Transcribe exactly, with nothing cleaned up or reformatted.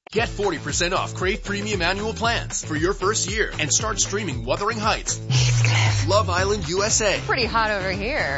Get forty percent off Crave Premium annual plans for your first year and start streaming Wuthering Heights, Love Island U S A, pretty hot over here,